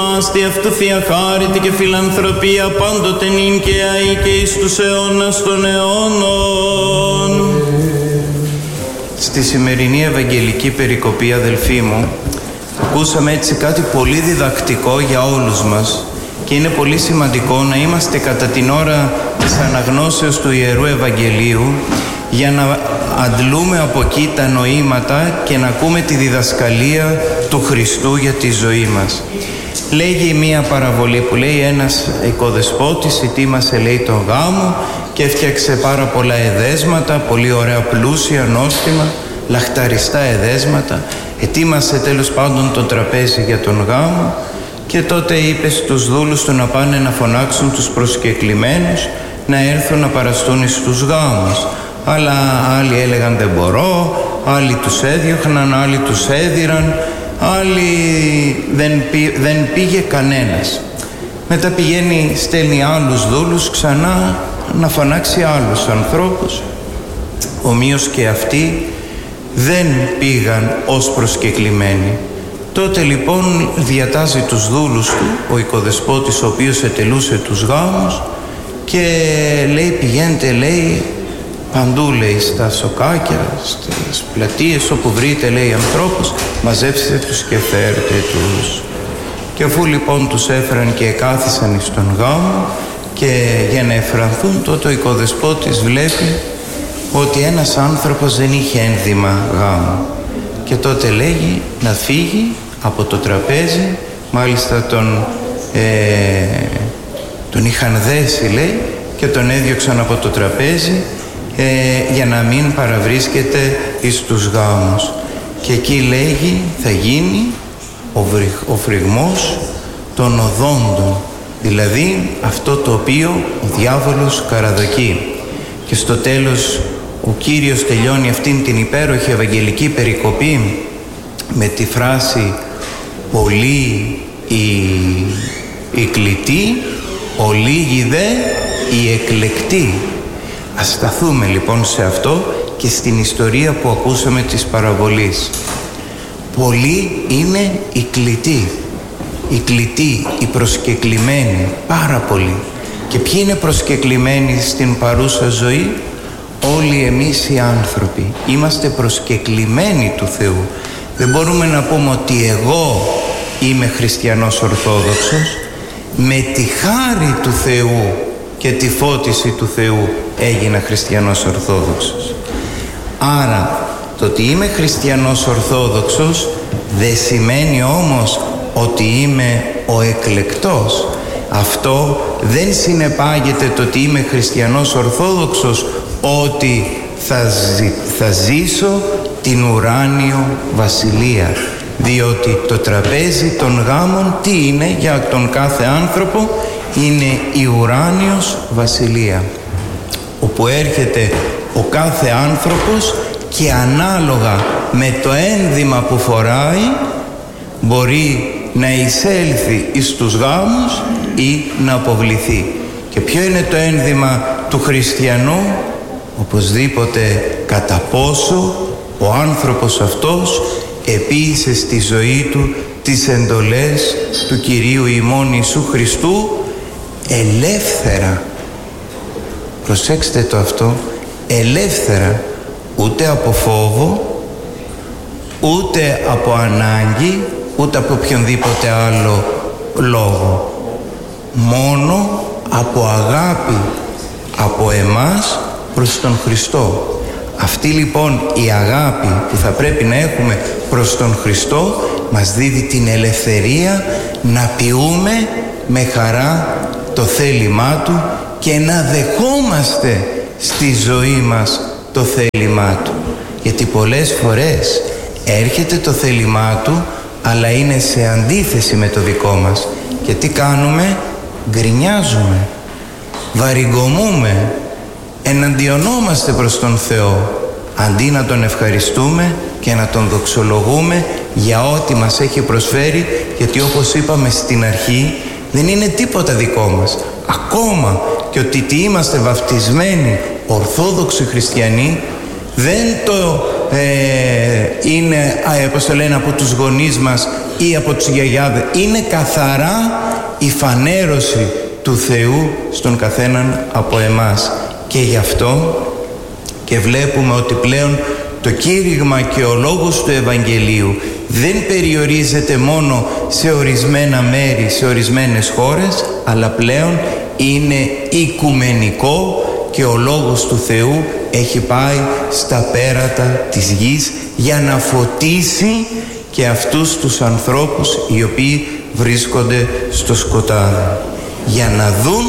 Στη αυτού Θεία χάρητη και φιλανθρωπία πάντοτε νυν και αεί και εις τους αιώνας των αιώνων. Στη σημερινή Ευαγγελική περικοπή, αδελφοί μου, ακούσαμε έτσι κάτι πολύ διδακτικό για όλους μας και είναι πολύ σημαντικό να είμαστε κατά την ώρα της αναγνώσεως του Ιερού Ευαγγελίου για να αντλούμε από εκεί τα νοήματα και να ακούμε τη διδασκαλία του Χριστού για τη ζωή μας. Λέγει μία παραβολή που λέει ένας οικοδεσπότης ετοίμασε, λέει, τον γάμο και έφτιαξε πάρα πολλά εδέσματα, πολύ ωραία πλούσια, νόστιμα, λαχταριστά εδέσματα. Ετοίμασε τέλος πάντων το τραπέζι για τον γάμο και τότε είπε στους δούλους του να πάνε να φωνάξουν τους προσκεκλημένους να έρθουν να παραστούν στους γάμους. Αλλά άλλοι έλεγαν δεν μπορώ, άλλοι τους έδιωχναν, άλλοι τους έδιραν, άλλοι δεν πήγε κανένας. Μετά πηγαίνει, στέλνει άλλους δούλους ξανά να φωνάξει άλλους ανθρώπους. Ομοίως και αυτοί δεν πήγαν ως προσκεκλημένοι. Τότε λοιπόν διατάζει τους δούλους του, ο οικοδεσπότης ο οποίος ετελούσε τους γάμους, και λέει πηγαίνετε, λέει, παντού, λέει, στα σοκάκια, στις πλατείες, όπου βρείτε, λέει, ανθρώπους, μαζέψτε τους και φέρτε τους. Και αφού λοιπόν τους έφεραν και κάθισαν στον γάμο και για να εφρανθούν, τότε ο οικοδεσπότης βλέπει ότι ένας άνθρωπος δεν είχε ένδυμα γάμου. Και τότε λέγει να φύγει από το τραπέζι, μάλιστα τον είχαν δέσει, λέει, και τον έδιωξαν από το τραπέζι για να μην παραβρίσκεται εις τους γάμους. Και εκεί λέγει θα γίνει ο φρυγμός των οδόντων, δηλαδή αυτό το οποίο ο διάβολος καραδοκεί. Και στο τέλος ο Κύριος τελειώνει αυτήν την υπέροχη Ευαγγελική περικοπή με τη φράση «Πολλοί οι κλητοί, ολίγοι δε οι εκλεκτοί». Ας σταθούμε λοιπόν σε αυτό και στην ιστορία που ακούσαμε της παραβολής. Πολλοί είναι οι κλητοί, οι προσκεκλημένοι, πάρα πολλοί. Και ποιοι είναι προσκεκλημένοι στην παρούσα ζωή? Όλοι εμείς οι άνθρωποι είμαστε προσκεκλημένοι του Θεού. Δεν μπορούμε να πούμε ότι εγώ είμαι χριστιανός Ορθόδοξος. Με τη χάρη του Θεού και τη φώτιση του Θεού έγινα χριστιανός Ορθόδοξος. Άρα το ότι είμαι χριστιανός Ορθόδοξος δεν σημαίνει όμως ότι είμαι ο εκλεκτός. Αυτό δεν συνεπάγεται το ότι είμαι χριστιανός Ορθόδοξος ότι θα ζήσω την ουράνιο βασιλεία. Διότι το τραπέζι των γάμων τι είναι για τον κάθε άνθρωπο? Είναι η ουράνιος βασιλεία, όπου έρχεται ο κάθε άνθρωπος και ανάλογα με το ένδυμα που φοράει μπορεί να εισέλθει εις τους γάμους ή να αποβληθεί. Και ποιο είναι το ένδυμα του χριστιανού? Οπωσδήποτε κατά πόσο ο άνθρωπος αυτός επίησε στη ζωή του τις εντολές του Κυρίου ημών Ιησού Χριστού ελεύθερα. Προσέξτε το αυτό, ελεύθερα, ούτε από φόβο, ούτε από ανάγκη, ούτε από οποιονδήποτε άλλο λόγο. Μόνο από αγάπη από εμάς προς τον Χριστό. Αυτή λοιπόν η αγάπη που θα πρέπει να έχουμε προς τον Χριστό μας δίδει την ελευθερία να ποιούμε με χαρά το θέλημά Του και να δεχόμαστε στη ζωή μας το θέλημά Του. Γιατί πολλές φορές έρχεται το θέλημά Του αλλά είναι σε αντίθεση με το δικό μας. Και τι κάνουμε? Γκρινιάζουμε, βαρυγκομούμε, εναντιονόμαστε προς τον Θεό αντί να Τον ευχαριστούμε και να Τον δοξολογούμε για ό,τι μας έχει προσφέρει, γιατί όπως είπαμε στην αρχή δεν είναι τίποτα δικό μας. Ακόμα και ότι είμαστε βαφτισμένοι Ορθόδοξοι χριστιανοί δεν το είναι, όπως το λένε, από τους γονείς μας ή από τους γιαγιάδες. Είναι καθαρά η φανέρωση του Θεού στον καθέναν από εμάς. Και γι' αυτό και βλέπουμε ότι πλέον το κήρυγμα και ο λόγος του Ευαγγελίου δεν περιορίζεται μόνο σε ορισμένα μέρη, σε ορισμένες χώρες, αλλά πλέον είναι οικουμενικό και ο λόγος του Θεού έχει πάει στα πέρατα της γης για να φωτίσει και αυτούς τους ανθρώπους οι οποίοι βρίσκονται στο σκοτάδι, για να δουν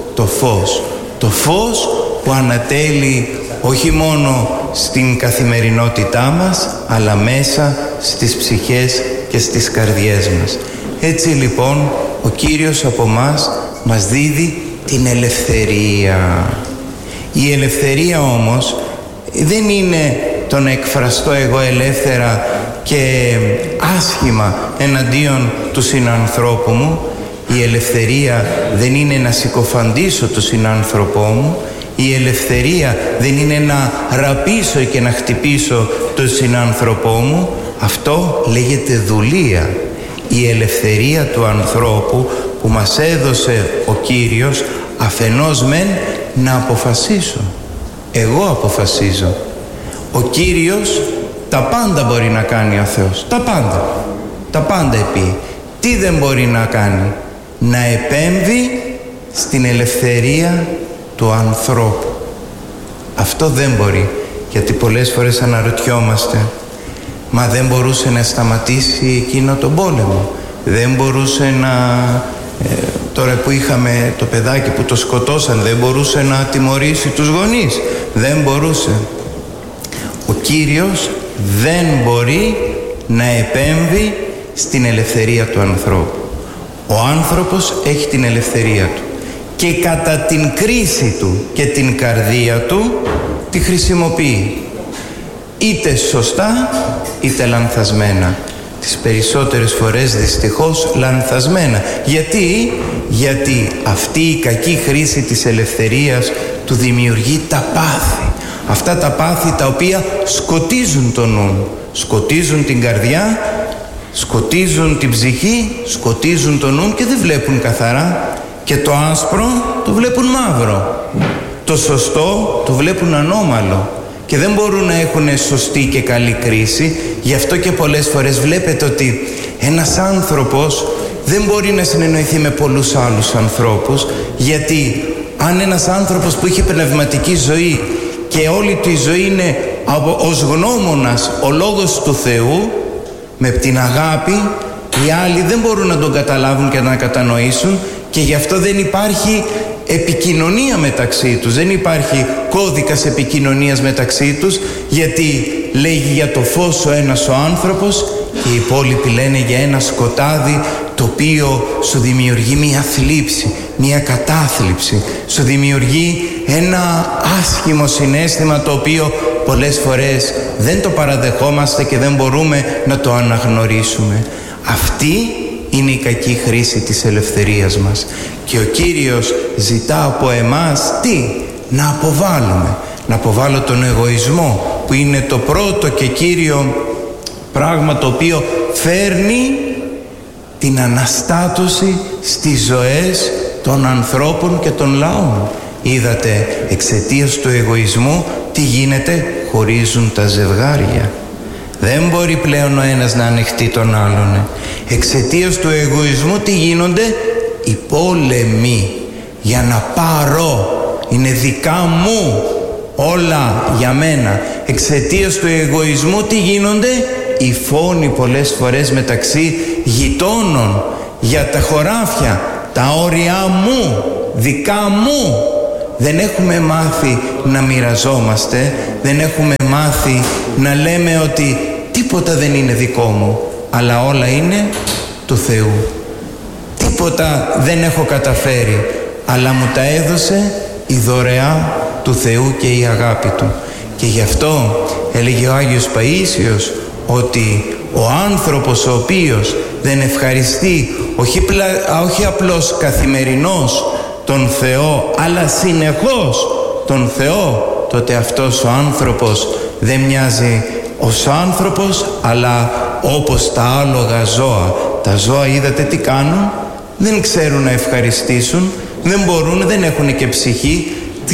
το φως που ανατέλει όχι μόνο στην καθημερινότητά μας, αλλά μέσα στις ψυχές και στις καρδιές μας. Έτσι λοιπόν ο Κύριος από μας δίδει την ελευθερία. Η ελευθερία όμως δεν είναι το να εκφραστώ εγώ ελεύθερα και άσχημα εναντίον του συνανθρώπου μου. Η ελευθερία δεν είναι να συκοφαντήσω τον συνάνθρωπό μου. Η ελευθερία δεν είναι να ραπίσω και να χτυπήσω τον συνάνθρωπό μου. Αυτό λέγεται δουλεία. Η ελευθερία του ανθρώπου που μας έδωσε ο Κύριος, αφενός μεν να αποφασίσω. Εγώ αποφασίζω. Ο Κύριος τα πάντα μπορεί να κάνει ο Θεός. Τα πάντα επί. Τι δεν μπορεί να κάνει? Να επέμβει στην ελευθερία του ανθρώπου. Αυτό δεν μπορεί. Γιατί πολλές φορές αναρωτιόμαστε, μα δεν μπορούσε να σταματήσει εκείνο τον πόλεμο? Δεν μπορούσε να... τώρα που είχαμε το παιδάκι που το σκοτώσαν, δεν μπορούσε να τιμωρήσει τους γονείς? Δεν μπορούσε. Ο Κύριος δεν μπορεί να επέμβει στην ελευθερία του ανθρώπου. Ο άνθρωπος έχει την ελευθερία του και κατά την κρίση του και την καρδία του τη χρησιμοποιεί, είτε σωστά είτε λανθασμένα. Τις περισσότερες φορές δυστυχώς λανθασμένα. Γιατί αυτή η κακή χρήση της ελευθερίας του δημιουργεί τα πάθη. Αυτά τα πάθη τα οποία σκοτίζουν το νου, σκοτίζουν την καρδιά, σκοτίζουν την ψυχή, σκοτίζουν το νου και δεν βλέπουν καθαρά. Και το άσπρο το βλέπουν μαύρο. Το σωστό το βλέπουν ανώμαλο. Και δεν μπορούν να έχουν σωστή και καλή κρίση. Γι' αυτό και πολλές φορές βλέπετε ότι ένας άνθρωπος δεν μπορεί να συνεννοηθεί με πολλούς άλλους ανθρώπους. Γιατί αν ένας άνθρωπος που έχει πνευματική ζωή και όλη του η ζωή είναι ως γνώμονας ο λόγος του Θεού, με την αγάπη, οι άλλοι δεν μπορούν να τον καταλάβουν και να κατανοήσουν, και γι' αυτό δεν υπάρχει επικοινωνία μεταξύ τους, δεν υπάρχει κώδικας επικοινωνίας μεταξύ τους, γιατί λέγει για το φως ο ένας ο άνθρωπος και οι υπόλοιποι λένε για ένα σκοτάδι το οποίο σου δημιουργεί μια θλίψη, μια κατάθλιψη, σου δημιουργεί ένα άσχημο συναίσθημα το οποίο πολλές φορές δεν το παραδεχόμαστε και δεν μπορούμε να το αναγνωρίσουμε. Αυτή είναι η κακή χρήση της ελευθερίας μας. Και ο Κύριος ζητά από εμάς τι? Να αποβάλουμε. Να αποβάλω τον εγωισμό, που είναι το πρώτο και κύριο πράγμα το οποίο φέρνει την αναστάτωση στις ζωές των ανθρώπων και των λαών. Είδατε, εξαιτίας του εγωισμού τι γίνεται? Χωρίζουν τα ζευγάρια. Δεν μπορεί πλέον ο ένας να ανεχτεί τον άλλον. Εξαιτίας του εγωισμού τι γίνονται? Οι πόλεμοι για να πάρω, είναι δικά μου όλα για μένα. Εξαιτίας του εγωισμού τι γίνονται? Οι φόνοι πολλές φορές μεταξύ γειτόνων για τα χωράφια, τα όρια μου, δικά μου. Δεν έχουμε μάθει να μοιραζόμαστε, δεν έχουμε μάθει να λέμε ότι τίποτα δεν είναι δικό μου, αλλά όλα είναι του Θεού. Τίποτα δεν έχω καταφέρει, αλλά μου τα έδωσε η δωρεά του Θεού και η αγάπη Του. Και γι' αυτό έλεγε ο Άγιος Παΐσιος ότι ο άνθρωπος ο οποίος δεν ευχαριστεί όχι απλώς καθημερινώς τον Θεό, αλλά συνεχώς τον Θεό, τότε αυτός ο άνθρωπος δεν μοιάζει ως άνθρωπος, αλλά όπως τα άλογα ζώα. Τα ζώα είδατε τι κάνουν? Δεν ξέρουν να ευχαριστήσουν, δεν μπορούν, δεν έχουν και ψυχή.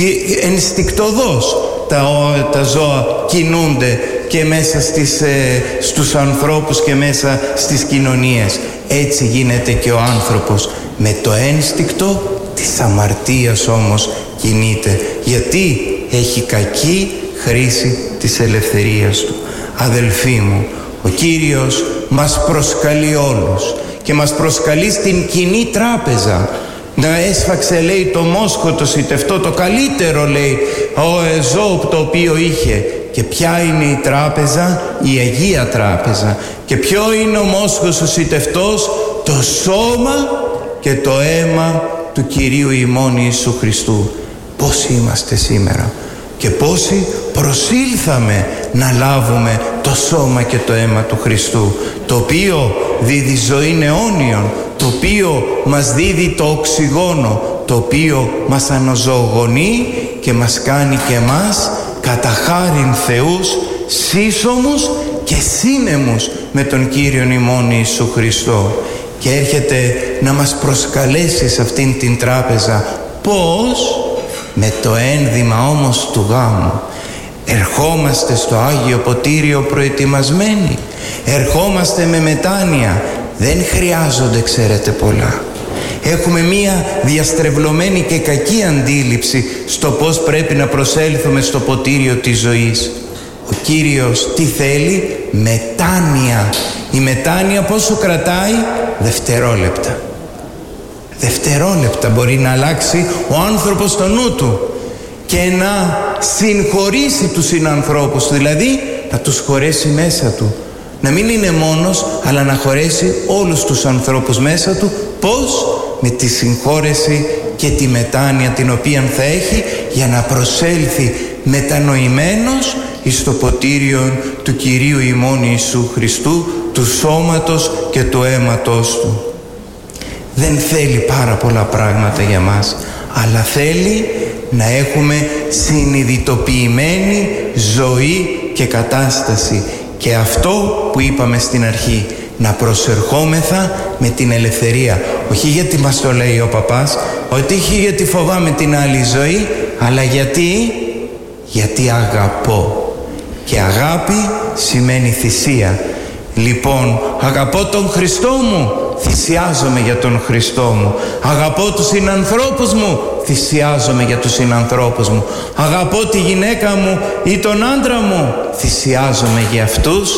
Ενστικτωδώς τα ζώα κινούνται και μέσα στους ανθρώπους και μέσα στις κοινωνίες. Έτσι γίνεται και ο άνθρωπος. Με το ένστικτο της αμαρτίας όμως κινείται, γιατί έχει κακή χρήση της ελευθερίας του. Αδελφοί μου, ο Κύριος μας προσκαλεί όλους και μας προσκαλεί στην κοινή τράπεζα. Να έσφαξε, λέει, το μόσχο το σιτευτό, το καλύτερο, λέει, ο Εζώπ το οποίο είχε. Και ποια είναι η τράπεζα? Η Αγία Τράπεζα. Και ποιο είναι ο μόσχος ο σιτευτός? Το σώμα και το αίμα του Κυρίου ημών Ιησού Χριστού. Πόσοι είμαστε σήμερα και πόσοι προσήλθαμε να λάβουμε το σώμα και το αίμα του Χριστού, το οποίο δίδει ζωή αιώνιον, το οποίο μας δίδει το οξυγόνο, το οποίο μας αναζωογονεί και μας κάνει και εμάς κατά χάριν Θεούς σύσσωμους και σύνεμους με τον Κύριον ημών Ιησού Χριστό. Και έρχεται να μας προσκαλέσει σε αυτήν την τράπεζα. Πώς? Με το ένδυμα όμως του γάμου. Ερχόμαστε στο Άγιο Ποτήριο προετοιμασμένοι, ερχόμαστε με μετάνοια. Δεν χρειάζονται, ξέρετε, πολλά. Έχουμε μία διαστρεβλωμένη και κακή αντίληψη στο πώς πρέπει να προσέλθουμε στο ποτήριο της ζωής. Ο Κύριος τι θέλει? Μετάνοια. Η μετάνοια πόσο κρατάει? Δευτερόλεπτα. Δευτερόλεπτα μπορεί να αλλάξει ο άνθρωπος το νου του και να συγχωρήσει τους συνανθρώπους του, δηλαδή να τους χωρέσει μέσα του. Να μην είναι μόνος, αλλά να χωρέσει όλους τους ανθρώπους μέσα του. Πώς? Με τη συγχώρεση και τη μετάνοια την οποία θα έχει, για να προσέλθει μετανοημένος εις το ποτήριο του Κυρίου ημών Ιησού Χριστού, του σώματος και του αίματος του. Δεν θέλει πάρα πολλά πράγματα για μας, αλλά θέλει να έχουμε συνειδητοποιημένη ζωή και κατάσταση. Και αυτό που είπαμε στην αρχή, να προσερχόμεθα με την ελευθερία. Όχι γιατί μας το λέει ο παπάς, όχι γιατί φοβάμαι την άλλη ζωή, αλλά γιατί αγαπώ. Και αγάπη σημαίνει θυσία. Λοιπόν, αγαπώ τον Χριστό μου, θυσιάζομαι για τον Χριστό μου. Αγαπώ τους συνανθρώπους μου, θυσιάζομαι για τους συνανθρώπους μου. Αγαπώ τη γυναίκα μου ή τον άντρα μου, θυσιάζομαι για αυτούς.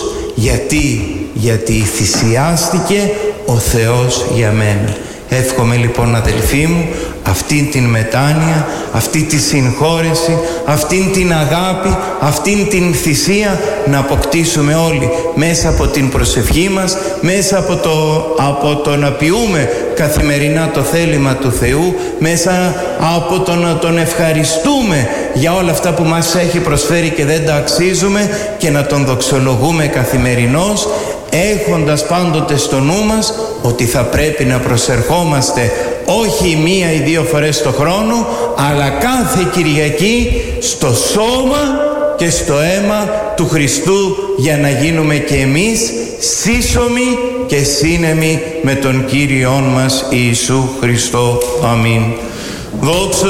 Γιατί θυσιάστηκε ο Θεός για μένα. Εύχομαι λοιπόν, αδελφοί μου, αυτήν την μετάνοια, αυτή τη συγχώρεση, αυτήν την αγάπη, αυτήν την θυσία να αποκτήσουμε όλοι μέσα από την προσευχή μας, μέσα από το να ποιούμε καθημερινά το θέλημα του Θεού, μέσα από το να τον ευχαριστούμε για όλα αυτά που μας έχει προσφέρει και δεν τα αξίζουμε, και να τον δοξολογούμε καθημερινώς, έχοντας πάντοτε στο νου μας ότι θα πρέπει να προσερχόμαστε όχι μία ή δύο φορές το χρόνο, αλλά κάθε Κυριακή στο σώμα και στο αίμα του Χριστού, για να γίνουμε και εμείς σύσσωμοι και σύνεμοι με τον Κύριον μας Ιησού Χριστό. Αμήν. Δόξα